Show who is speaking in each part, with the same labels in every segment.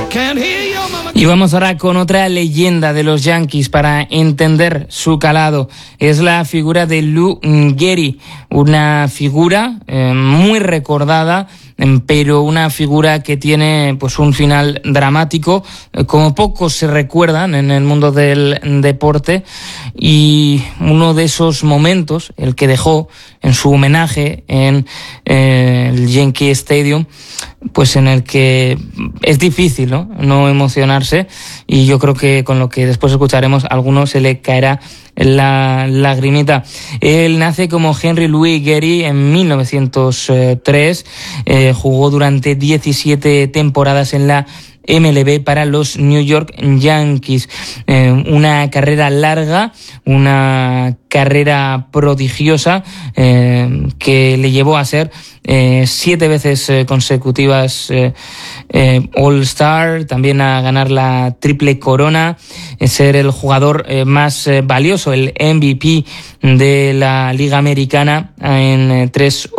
Speaker 1: Y vamos ahora con otra leyenda de los Yankees para entender su calado. Es la figura de Lou Gehrig, una figura muy recordada, pero una figura que tiene pues un final dramático, como pocos se recuerdan en el mundo del deporte, y uno de esos momentos, el que dejó en su homenaje en el Yankee Stadium, pues en el que es difícil, no emocionarse, y yo creo que con lo que después escucharemos a alguno se le caerá la lagrimita. Él nace como Henry Louis Gehrig en 1903, jugó durante 17 temporadas en la MLB para los New York Yankees. Una carrera larga, una carrera prodigiosa, que le llevó a ser 7 veces consecutivas All-Star, también a ganar la triple corona, ser el jugador más valioso, el MVP de la Liga Americana en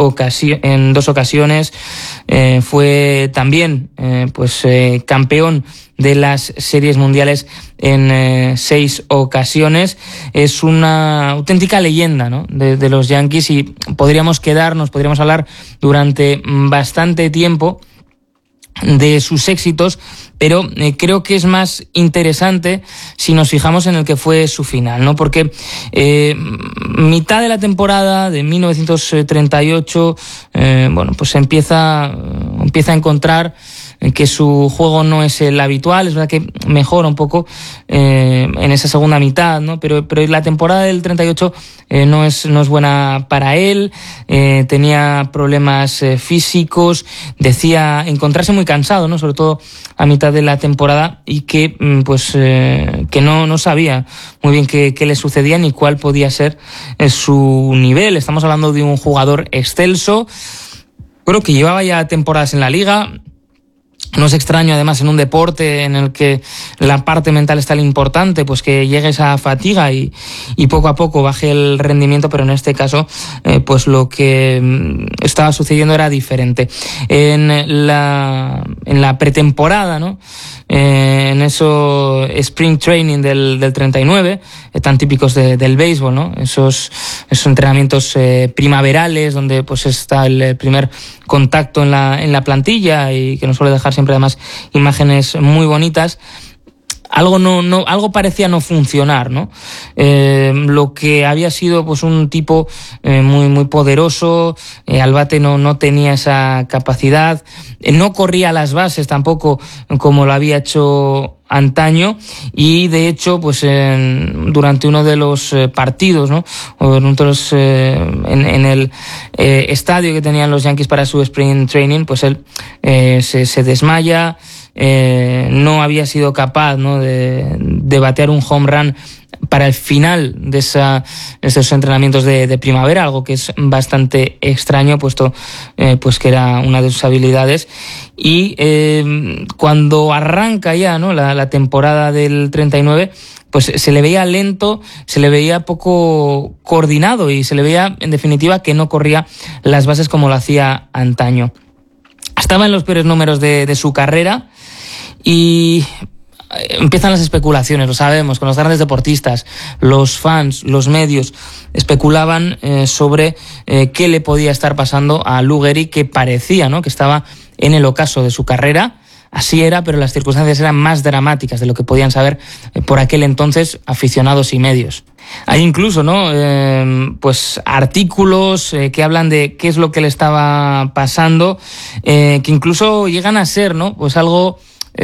Speaker 1: 2 ocasiones. Fue también campeón de las series mundiales en 6 ocasiones. Es una auténtica leyenda, ¿no?, de los Yankees, y podríamos hablar durante bastante tiempo de sus éxitos, pero creo que es más interesante si nos fijamos en el que fue su final, ¿no? Porque mitad de la temporada de 1938, pues empieza a encontrar que su juego no es el habitual. Es verdad que mejora un poco en esa segunda mitad, ¿no? Pero la temporada del 38 no es buena para él. Tenía problemas físicos, decía encontrarse muy cansado, ¿no?, sobre todo a mitad de la temporada, y que que no sabía muy bien qué le sucedía ni cuál podía ser su nivel. Estamos hablando de un jugador excelso, creo que llevaba ya temporadas en la liga. No es extraño, además, en un deporte en el que la parte mental es tan importante, pues que llegue esa fatiga y poco a poco baje el rendimiento, pero en este caso, pues lo que estaba sucediendo era diferente. En la pretemporada, ¿no?, en eso Spring Training del 39, tan típicos del béisbol, ¿no?, esos entrenamientos primaverales donde pues está el primer contacto en la plantilla, y que nos suele dejar siempre además imágenes muy bonitas. Algo parecía no funcionar, ¿no? Lo que había sido pues un tipo muy muy poderoso, al bate no tenía esa capacidad, no corría las bases tampoco como lo había hecho antaño, y de hecho pues durante uno de los partidos, ¿no?, o en el estadio que tenían los Yankees para su Spring Training, pues él se desmaya. No había sido capaz, ¿no?, de batear un home run para el final de esos entrenamientos de primavera, algo que es bastante extraño, puesto pues que era una de sus habilidades. Y cuando arranca ya, ¿no?, la temporada del 39, pues se le veía lento, se le veía poco coordinado, y se le veía, en definitiva, que no corría las bases como lo hacía antaño. Estaba en los peores números de su carrera, y empiezan las especulaciones, lo sabemos, con los grandes deportistas, los fans, los medios especulaban sobre qué le podía estar pasando a Lou Gehrig, que parecía, ¿no?, que estaba en el ocaso de su carrera. Así era, pero las circunstancias eran más dramáticas de lo que podían saber por aquel entonces aficionados y medios. Hay incluso, ¿no?, pues artículos que hablan de qué es lo que le estaba pasando, que incluso llegan a ser, ¿no?, pues algo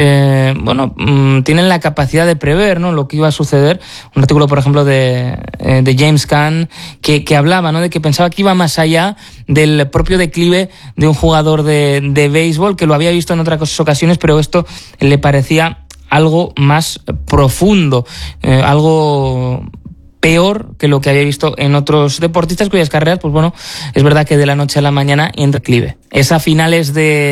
Speaker 1: tienen la capacidad de prever, ¿no?, lo que iba a suceder. Un artículo, por ejemplo, de James Caan, que hablaba, ¿no?, de que pensaba que iba más allá del propio declive de un jugador de béisbol, que lo había visto en otras ocasiones, pero esto le parecía algo más profundo, algo peor que lo que había visto en otros deportistas cuyas carreras, pues es verdad que de la noche a la mañana en declive. Es a finales de